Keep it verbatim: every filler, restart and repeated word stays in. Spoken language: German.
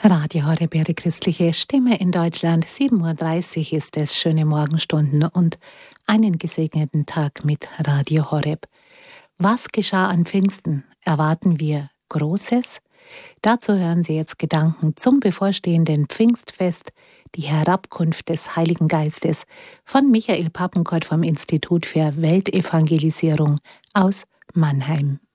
Radio Horeb, Ihre christliche Stimme in Deutschland. sieben Uhr dreißig ist es, schöne Morgenstunden und einen gesegneten Tag mit Radio Horeb. Was geschah an Pfingsten? Erwarten wir Großes? Dazu hören Sie jetzt Gedanken zum bevorstehenden Pfingstfest, die Herabkunft des Heiligen Geistes von Michael Pappenkort vom Institut für Weltevangelisierung aus Mannheim.